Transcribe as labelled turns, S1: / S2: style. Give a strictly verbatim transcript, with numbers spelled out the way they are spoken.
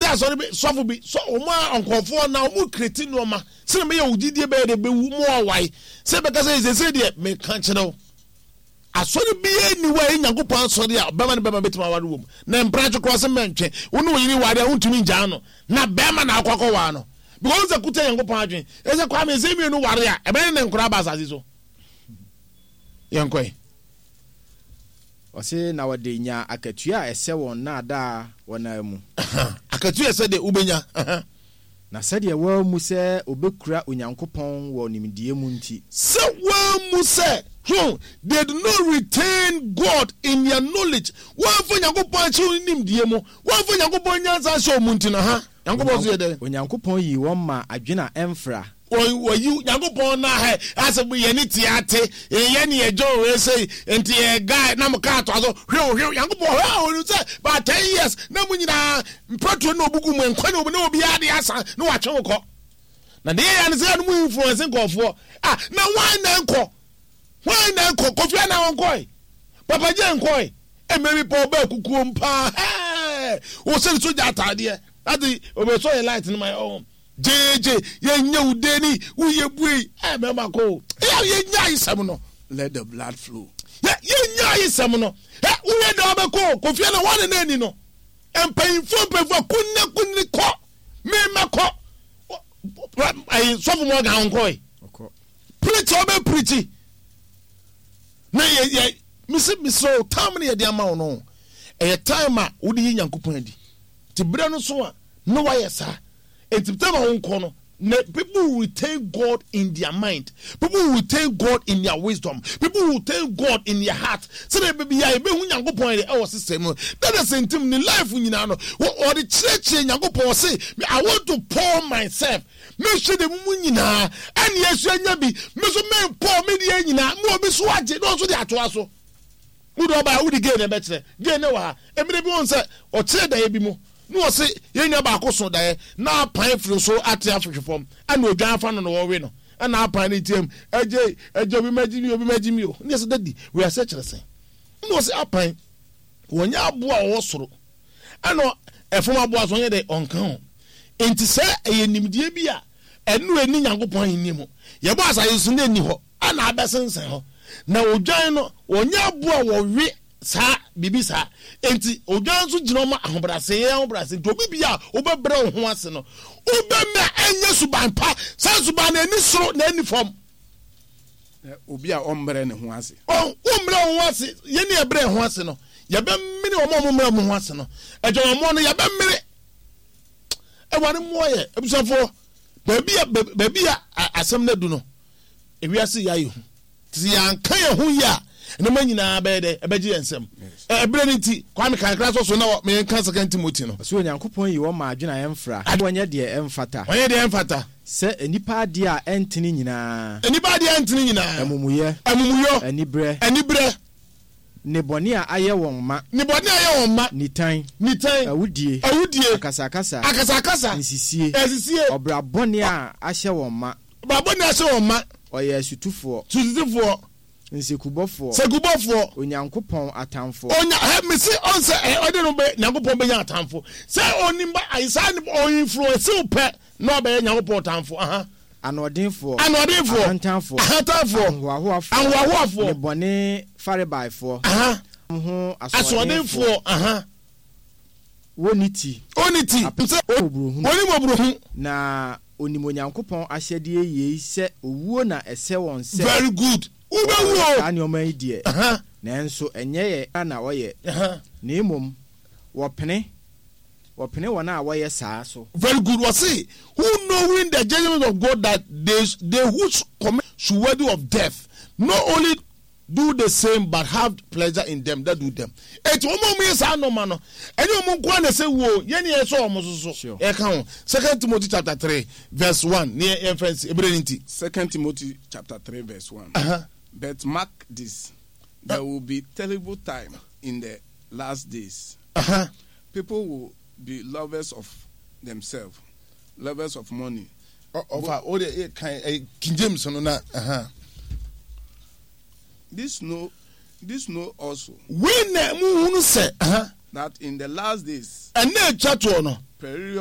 S1: ya sorry be sofo bi so o ma onkofo na o mu kreti no ma se me ye ugidie be de be wu mo awai se be ka se se de me kan kire asori bi eni wa Nyankopon asori a bema ne bema betima ware wom na mpranche cross mentwe wonu yiri ware untumi nja no na bema na akwakọ wa no because the kuta Nyankopon adwen ese kwa me se mi no ware a ebe ne nkura ba asase so yankoi
S2: ose na wade nya akatua ese won na da wona mu
S1: akatua ese de ubenya
S2: na sede wa mu se obekura Onyankopon wo nimdie mu nti
S1: se wa mu se hmm, they do not retain God in their knowledge. One for Nyankopon chi nimdie mu one for Nyankopon nyansa sho mu nti na ha Nyankopon so de
S2: Onyankopon yi won ma adwena emfra
S1: o you Nyankopon na ha ase bu ye ni tiate ye ni ejo we say enti e guy na mka to aso hwe hwe Nyankopon ha o say but ten years na mu nyina mpatro na obugu mu enkwa na obi na obi ade asa na wa twe ko na de ya ne say no mu influence nkofo ah na why na enko why na enko Kofi na wonkoi papa je nkoi e meri po ba kukuo mpa o say so ja atade adi o so ye light in my own J J ye nya udeni uye bui eh me mako ya ye nya isem no
S2: let the blood flow
S1: ye ye nya isem no eh uye da be ko Kofi na one na ni no empan fo pefo kunna kunni ko me mako ai so mo ga nkoi preach obe preach na ye ye misi miso time na ye de ama no e time a wo de Nyankopon adi ti bre no so a no wa yesa and people will retain God in their mind. People will retain God in their wisdom. People will retain God in their heart. So they be ya be hu Nyankopon e our system. That is intim in life nyina no. Or the church Nyankopon say, I want to pour myself. Me hwe de mu nyina. An yesu anya bi. Me so me pour me de nyina. Mo bi so age no so de atoa so. Udo ba udi ge na be kire. Ge na wa. E me bi won say o kire da ye bi mu. No say yenya ba ko so da na pan firi so ate afhwefom ana odwan fa no no wo we no ana pan ni tiem eje eje bi magimi obi magimi o ne so dadi we are search resen no say apan wonya aboa wo soro ana efom aboa so nye de onkan enti se eyenimdie bi a enu eni Nyankopon eni mu ye bo asa yesu na eni ho ana abesensen ho na odwan no wonya aboa wo we sa bibi sa enti odwan so gina ma ahobrase ye ahobrase to bibi a obebre ho ase no obema enye suban pa sa suban na ni soro na ni fom
S2: obi a ombre ne ho ase
S1: o ombre ho ase ye ne ebre ho ase no ye be mmiri o mo mo ho ase no ejo mo no ye be mmiri e ware mo ye ebusafo baby baby asem na du no ewi ase ya ye ti ya nka ye ho ya no manyina be de ebeji ensem e bre ni ti kwa me kan kra so so na me kan second Timothy no
S2: so Onyankopon yi wo ma adwena emfra wonye de emfata
S1: wonye de emfata
S2: se enipa de a entini nyina
S1: enipa de entini nyina
S2: amumuye
S1: amumuyo
S2: enibre
S1: enibre
S2: ne boni a aye won ma
S1: ne boni aye won ma
S2: nitan
S1: nitan
S2: awudie
S1: awudie
S2: akasa akasa
S1: akasa akasa
S2: nsisie
S1: nsisie
S2: obra boni a ahye won ma
S1: ba boni ahye won ma
S2: oye sutufo
S1: sutufo
S2: nsekubofo
S1: sekubofo
S2: Onyankopon atamfo
S1: onya he mesi onse e ode no be Nyankopon be nya atamfo se onimba aisa ni o influence upe no be Nyankopon atamfo aha
S2: anodinfo
S1: anodinfo
S2: atanfo
S1: atanfo
S2: anwahoafo
S1: anwahoafo
S2: ne bone farebaifo
S1: aha
S2: ho
S1: asodinfo aha
S2: woniti
S1: oniti onimobruhu
S2: na onimonyankopon ahyede ye se owuo na ese won se
S1: very good ubewo
S2: ani omaidie
S1: aha
S2: na enso enye ye na woye
S1: aha
S2: na emom wopene wopene wona woye saa so
S1: very good was say who knowing the judgment of God that they they who commit should worthy of death not only do the same but have pleasure in them that do them et omo me say no man no eni omo kwa na say wo ye ne so omo so so e kan second Timothy chapter three verse one near reference ebreniti
S3: second Timothy chapter three verse one
S1: uh-huh.
S3: But mark this, there will be terrible time in the last days.
S1: Uh-huh.
S3: People will be lovers of themselves, lovers of money.
S1: Of all the King James no na uh-huh.
S3: This know this know also
S1: when uh-huh.
S3: that in the last days
S1: and no